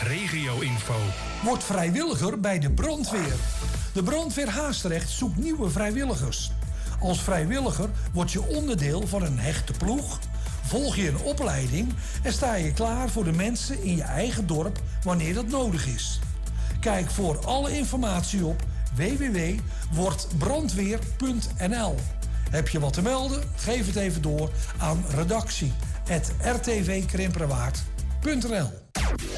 regio-info. Word vrijwilliger bij de brandweer. De brandweer Haastrecht zoekt nieuwe vrijwilligers. Als vrijwilliger word je onderdeel van een hechte ploeg, volg je een opleiding en sta je klaar voor de mensen in je eigen dorp wanneer dat nodig is. Kijk voor alle informatie op www.wordbrandweer.nl. Heb je wat te melden? Geef het even door aan redactie@rtvkrimperwaard.nl.